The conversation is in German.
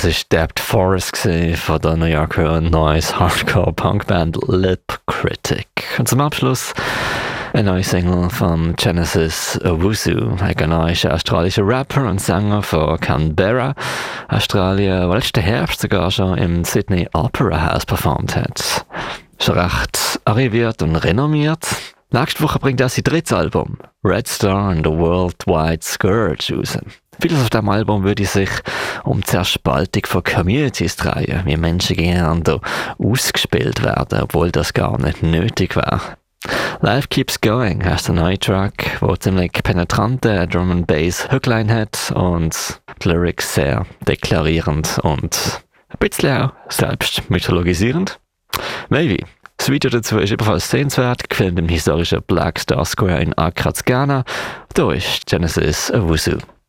Das war Depth Forest von der New Yorker Noise Hardcore Punkband Lip Critic. Und zum Abschluss eine neue Single von Genesis Owusu, ein australischer Rapper und Sänger von Canberra, Australien, der letzten Herbst sogar schon im Sydney Opera House performt hat. Schon recht arriviert und renommiert. Nächste Woche bringt er sein drittes Album, Red Star and the Worldwide Scourge, raus. Vieles auf diesem Album würde sich um die Zerspaltung von Communities drehen, wie Menschen gegeneinander ausgespielt werden, obwohl das gar nicht nötig wäre. Life Keeps Going heißt der neue Track, der ziemlich penetrante Drum and Bass Hookline hat und die Lyrics sehr deklarierend und ein bisschen auch selbst mythologisierend. Maybe. Das Video dazu ist ebenfalls sehenswert, gefilmt im historischen Black Star Square in Accra, Ghana. Da ist Genesis Owusu.